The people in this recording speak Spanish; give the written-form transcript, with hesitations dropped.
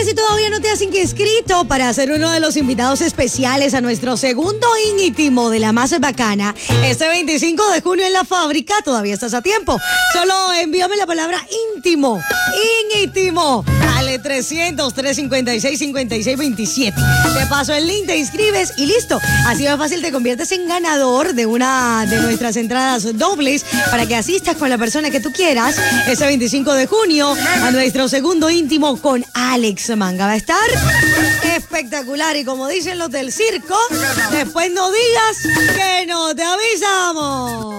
si todavía no te has inscrito para ser uno de los invitados especiales a nuestro segundo íntimo de la más bacana, este 25 de junio en la fábrica, todavía estás a tiempo. Solo envíame la palabra íntimo, íntimo, dale 300-356-5627. Te paso el link, te inscribes y listo. Así de fácil te conviertes en ganador de una de nuestras entradas dobles para que asistas con la persona que tú quieras este 25 de junio a nuestro segundo íntimo con Alex Manga. Va a estar espectacular y como dicen los del circo, después no digas que no te avisamos.